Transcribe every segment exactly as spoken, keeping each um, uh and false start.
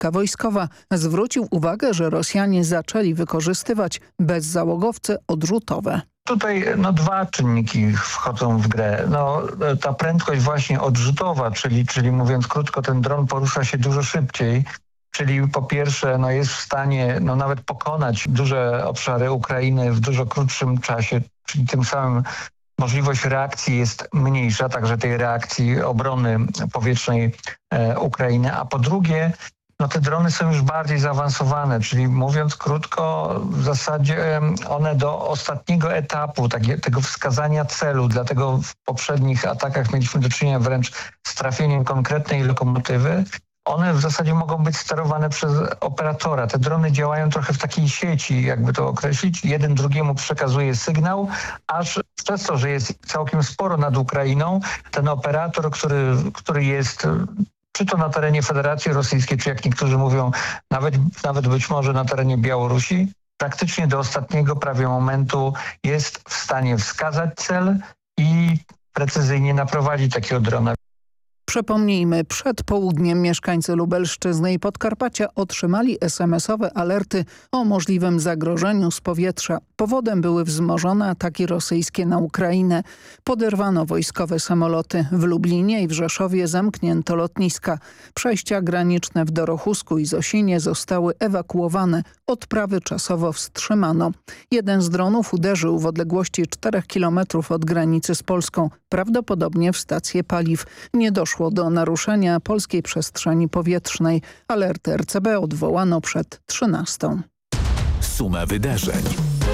lekka wojskowa. Zwrócił uwagę, że Rosjanie zaczęli wykorzystywać bezzałogowce odrzutowe. Tutaj no, dwa czynniki wchodzą w grę. No, ta prędkość właśnie odrzutowa, czyli, czyli mówiąc krótko, ten dron porusza się dużo szybciej. Czyli po pierwsze no, jest w stanie no, nawet pokonać duże obszary Ukrainy w dużo krótszym czasie, czyli tym samym możliwość reakcji jest mniejsza, także tej reakcji obrony powietrznej e, Ukrainy. A po drugie, no te drony są już bardziej zaawansowane, czyli mówiąc krótko, w zasadzie one do ostatniego etapu takie, tego wskazania celu, dlatego w poprzednich atakach mieliśmy do czynienia wręcz z trafieniem konkretnej lokomotywy. One w zasadzie mogą być sterowane przez operatora. Te drony działają trochę w takiej sieci, jakby to określić. Jeden drugiemu przekazuje sygnał, aż przez to, że jest całkiem sporo nad Ukrainą, ten operator, który, który jest czy to na terenie Federacji Rosyjskiej, czy jak niektórzy mówią, nawet, nawet być może na terenie Białorusi, praktycznie do ostatniego prawie momentu jest w stanie wskazać cel i precyzyjnie naprowadzić takiego drona. Przypomnijmy, przed południem mieszkańcy Lubelszczyzny i Podkarpacia otrzymali es em esowe alerty o możliwym zagrożeniu z powietrza. Powodem były wzmożone ataki rosyjskie na Ukrainę. Poderwano wojskowe samoloty. W Lublinie i w Rzeszowie zamknięto lotniska. Przejścia graniczne w Dorochusku i Zosinie zostały ewakuowane. Odprawy czasowo wstrzymano. Jeden z dronów uderzył w odległości czterech kilometrów od granicy z Polską, prawdopodobnie w stację paliw. Nie doszło do naruszenia polskiej przestrzeni powietrznej. Alert er ce be odwołano przed trzynastą. Suma wydarzeń.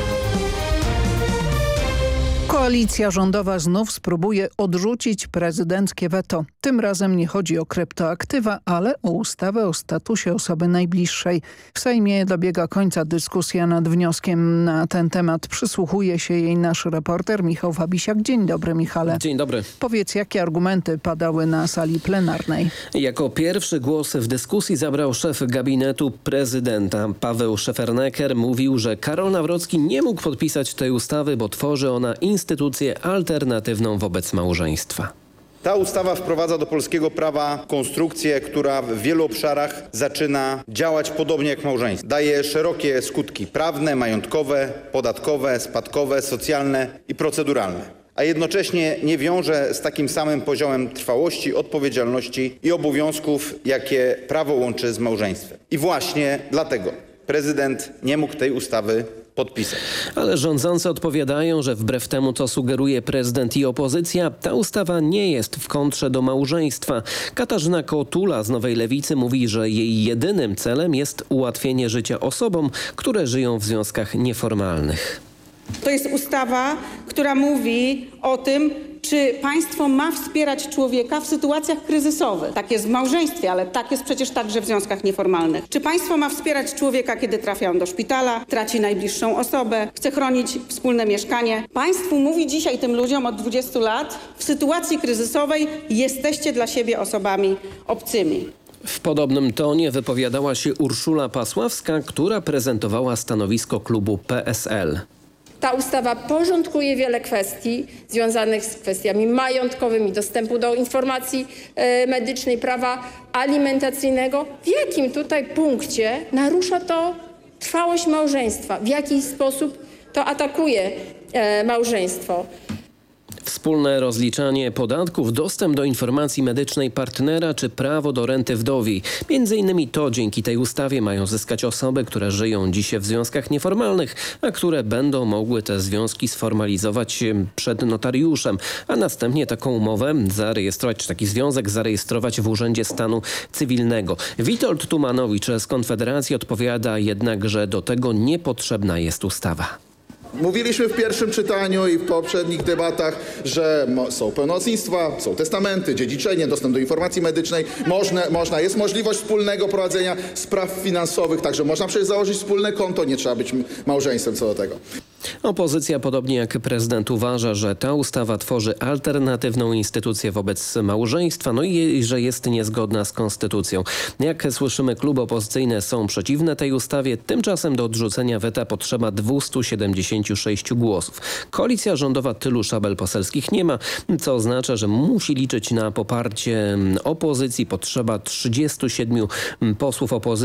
Koalicja rządowa znów spróbuje odrzucić prezydenckie weto. Tym razem nie chodzi o kryptoaktywa, ale o ustawę o statusie osoby najbliższej. W Sejmie dobiega końca dyskusja nad wnioskiem na ten temat. Przysłuchuje się jej nasz reporter Michał Fabisiak. Dzień dobry, Michale. Dzień dobry. Powiedz, jakie argumenty padały na sali plenarnej? Jako pierwszy głos w dyskusji zabrał szef gabinetu prezydenta. Paweł Szeferneker mówił, że Karol Nawrocki nie mógł podpisać tej ustawy, bo tworzy ona instytucję alternatywną wobec małżeństwa. Ta ustawa wprowadza do polskiego prawa konstrukcję, która w wielu obszarach zaczyna działać podobnie jak małżeństwo. Daje szerokie skutki prawne, majątkowe, podatkowe, spadkowe, socjalne i proceduralne, a jednocześnie nie wiąże z takim samym poziomem trwałości, odpowiedzialności i obowiązków, jakie prawo łączy z małżeństwem. I właśnie dlatego prezydent nie mógł tej ustawy podpisać. Ale rządzący odpowiadają, że wbrew temu, co sugeruje prezydent i opozycja, ta ustawa nie jest w kontrze do małżeństwa. Katarzyna Kotula z Nowej Lewicy mówi, że jej jedynym celem jest ułatwienie życia osobom, które żyją w związkach nieformalnych. To jest ustawa, która mówi o tym, czy państwo ma wspierać człowieka w sytuacjach kryzysowych. Tak jest w małżeństwie, ale tak jest przecież także w związkach nieformalnych. Czy państwo ma wspierać człowieka, kiedy trafia on do szpitala, traci najbliższą osobę, chce chronić wspólne mieszkanie? Państwu mówi dzisiaj tym ludziom od dwudziestu lat, w sytuacji kryzysowej jesteście dla siebie osobami obcymi. W podobnym tonie wypowiadała się Urszula Pasławska, która prezentowała stanowisko klubu P S L. Ta ustawa porządkuje wiele kwestii związanych z kwestiami majątkowymi, dostępu do informacji e, medycznej, prawa alimentacyjnego. W jakim tutaj punkcie narusza to trwałość małżeństwa? W jaki sposób to atakuje e, małżeństwo? Wspólne rozliczanie podatków, dostęp do informacji medycznej partnera czy prawo do renty wdowiej. Między innymi to dzięki tej ustawie mają zyskać osoby, które żyją dzisiaj w związkach nieformalnych, a które będą mogły te związki sformalizować przed notariuszem, a następnie taką umowę zarejestrować, czy taki związek zarejestrować w Urzędzie Stanu Cywilnego. Witold Tumanowicz z Konfederacji odpowiada jednak, że do tego niepotrzebna jest ustawa. Mówiliśmy w pierwszym czytaniu i w poprzednich debatach, że są pełnomocnictwa, są testamenty, dziedziczenie, dostęp do informacji medycznej. Można, można, jest możliwość wspólnego prowadzenia spraw finansowych, także można przecież założyć wspólne konto, nie trzeba być małżeństwem co do tego. Opozycja, podobnie jak prezydent, uważa, że ta ustawa tworzy alternatywną instytucję wobec małżeństwa, no i że jest niezgodna z konstytucją. Jak słyszymy, kluby opozycyjne są przeciwne tej ustawie. Tymczasem do odrzucenia weta potrzeba dwustu siedemdziesięciu sześciu głosów. Koalicja rządowa tylu szabel poselskich nie ma, co oznacza, że musi liczyć na poparcie opozycji. Potrzeba trzydziestu siedmiu posłów opozycji.